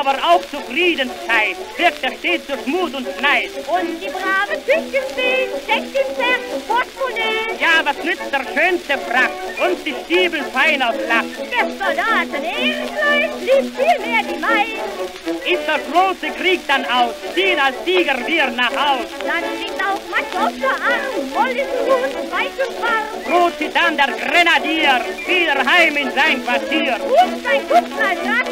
aber auch Zufriedenheit, wirkt er stets durch Mut und Fleiß. Und die brave Küchenfee steckt im Portemonnaie. Ja, was nützt der schönste Fracht und die Stiefel fein aus Lach? Der Soldaten Ehrenkleid liebt viel mehr die Maid. Ist der große Krieg dann aus, ziehen als Sieger wir nach Haus. Dann liegt auch Matrosse Arm, volles Blut, weiß und warm. Ruht sich dann der Grenadier wieder heim in sein Quartier. Ruft sein Kuppler,